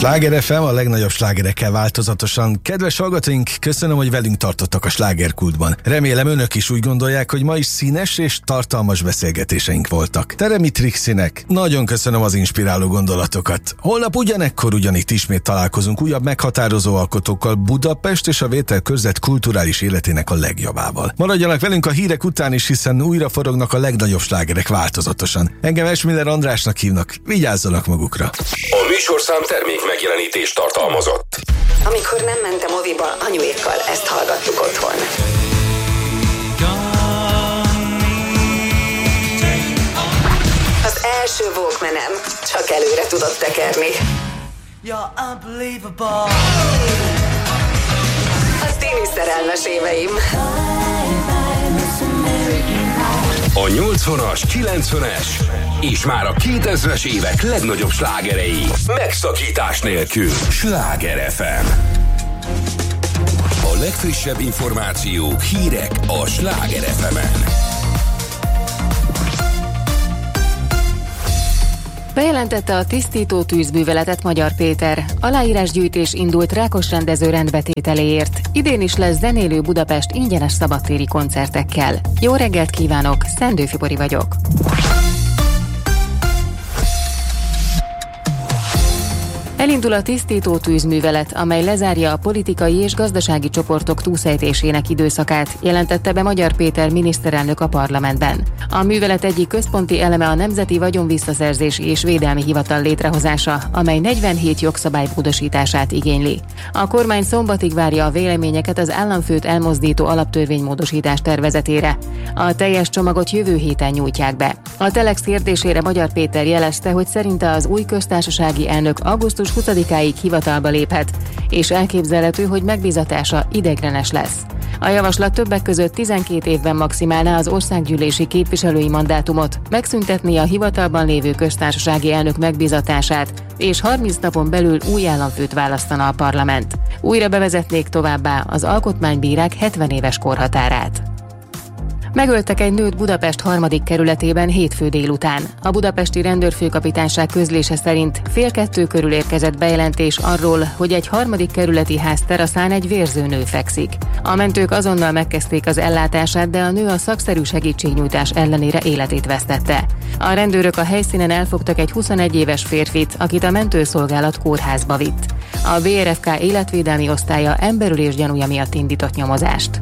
Sláger FM, a legnagyobb slágerekkel változatosan. Kedves hallgatóink, köszönöm, hogy velünk tartottak a slágerkultban. Remélem önök is úgy gondolják, hogy ma is színes és tartalmas beszélgetéseink voltak. Teremi Trixinek, nagyon köszönöm az inspiráló gondolatokat. Holnap ugyanekkor ugyanitt ismét találkozunk újabb meghatározó alkotókkal Budapest és a Vételkörzet kulturális életének a legjobbával. Maradjanak velünk a hírek után is, hiszen újra forognak a legnagyobb slágerek változatosan. Engem Esmiller Andrásnak hívnak, vigyázzanak magukra. A műsorszám termék megjelenítést tartalmazott. Amikor nem mentem moviba, anyuékkal ezt hallgattuk otthon. Az első Walkmanem csak előre tudott tekerni. Az tini szerelmes éveim. A 80-as, 90-es és már a 2000-es évek legnagyobb slágerei megszakítás nélkül. Sláger FM. A legfrissebb információk, hírek a Sláger FM-en. Bejelentette a tisztító tűzműveletet Magyar Péter. Aláírásgyűjtés indult Rákos rendező rendbetételéért. Idén is lesz zenélő Budapest ingyenes szabadtéri koncertekkel. Jó reggelt kívánok, Szendő Fibori vagyok. Elindul a tisztító tűzművelet, amely lezárja a politikai és gazdasági csoportok túlszejtésének időszakát, jelentette be Magyar Péter miniszterelnök a parlamentben. A művelet egyik központi eleme a Nemzeti Vagyonvisszaszerzési és Védelmi Hivatal létrehozása, amely 47 jogszabály módosítását igényli. A kormány szombatig várja a véleményeket az államfőt elmozdító alaptörvénymódosítás tervezetére. A teljes csomagot jövő héten nyújtják be. A Telex kérdésére Magyar Péter jelezte, hogy szerinte az új köztársasági elnök augusztus 20-áig hivatalba léphet, és elképzelhető, hogy megbízatása ideiglenes lesz. A javaslat többek között 12 évben maximálná az országgyűlési képviselői mandátumot, megszüntetné a hivatalban lévő köztársasági elnök megbízatását, és 30 napon belül új államfőt választana a parlament. Újra bevezetnék továbbá az alkotmánybírák 70 éves korhatárát. Megöltek egy nőt Budapest 3. kerületében hétfő délután. A budapesti rendőrfőkapitányság közlése szerint 1:30 körül érkezett bejelentés arról, hogy egy 3. kerületi ház teraszán egy vérző nő fekszik. A mentők azonnal megkezdték az ellátását, de a nő a szakszerű segítségnyújtás ellenére életét vesztette. A rendőrök a helyszínen elfogtak egy 21 éves férfit, akit a mentőszolgálat kórházba vitt. A BRFK életvédelmi osztálya emberölés gyanúja miatt indított nyomozást.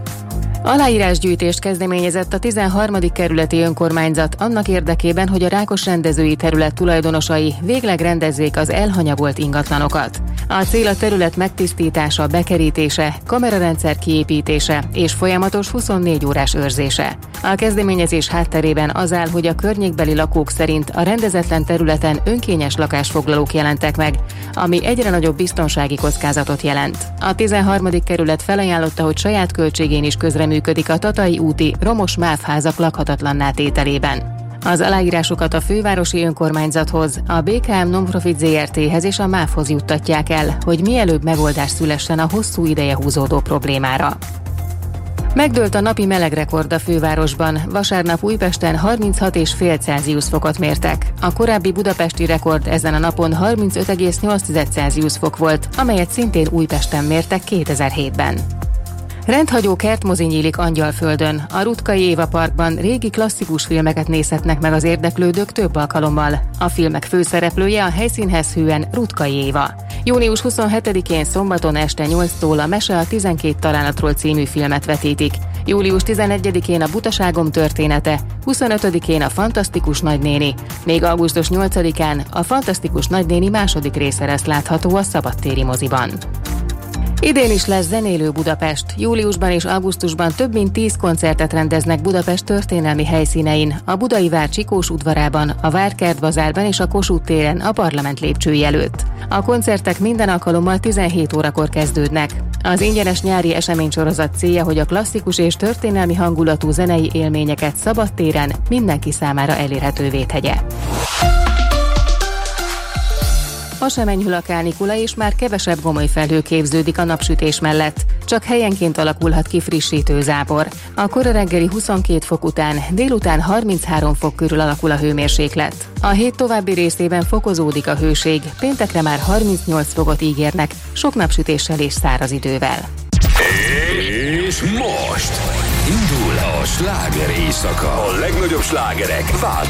Aláírásgyűjtést kezdeményezett a 13. kerületi önkormányzat annak érdekében, hogy a Rákos rendezői terület tulajdonosai végleg rendezzék az elhanyagolt ingatlanokat. A cél a terület megtisztítása, bekerítése, kamerarendszer kiépítése és folyamatos 24 órás őrzése. A kezdeményezés hátterében az áll, hogy a környékbeli lakók szerint a rendezetlen területen önkényes lakásfoglalók jelentek meg, ami egyre nagyobb biztonsági kockázatot jelent. A 13. kerület felajánlotta, hogy saját költségén is közreműködik a Tatai úti romos mávházak lakhatatlanná tételében. Az aláírásokat a fővárosi önkormányzathoz, a BKM Nonprofit Zrt-hez és a MÁV-hoz juttatják el, hogy mielőbb megoldás szülessen a hosszú ideje húzódó problémára. Megdőlt a napi melegrekord a fővárosban. Vasárnap Újpesten 36,5 Celsius fokot mértek. A korábbi budapesti rekord ezen a napon 35,8 Celsius fok volt, amelyet szintén Újpesten mértek 2007-ben. Rendhagyó kertmozi nyílik Angyalföldön. A Rutkai Éva Parkban régi klasszikus filmeket nézhetnek meg az érdeklődők több alkalommal. A filmek főszereplője a helyszínhez hűen Rutkai Éva. Június 27-én szombaton este 8-tól a Mese a 12 talánatról című filmet vetítik. Július 11-én a Butaságom története, 25-én a Fantasztikus nagynéni, még augusztus 8-án a Fantasztikus nagynéni második része lesz látható a szabadtéri moziban. Idén is lesz zenélő Budapest. Júliusban és augusztusban több mint 10 koncertet rendeznek Budapest történelmi helyszínein, a Budai Vár Csikós udvarában, a Várkert bazárban és a Kossuth téren a parlament lépcsői előtt. A koncertek minden alkalommal 17 órakor kezdődnek. Az ingyenes nyári eseménysorozat célja, hogy a klasszikus és történelmi hangulatú zenei élményeket szabadtéren mindenki számára elérhetővé tegye. Ma sem enyhül a kánikula, és már kevesebb gomoly felhő képződik a napsütés mellett. csak helyenként alakulhat ki frissítő zápor. A kora reggeli 22 fok után délután 33 fok körül alakul a hőmérséklet. A hét további részében fokozódik a hőség, péntekre már 38 fokot ígérnek, sok napsütéssel és száraz idővel. És most indul a sláger éjszaka. A legnagyobb slágerek változnak.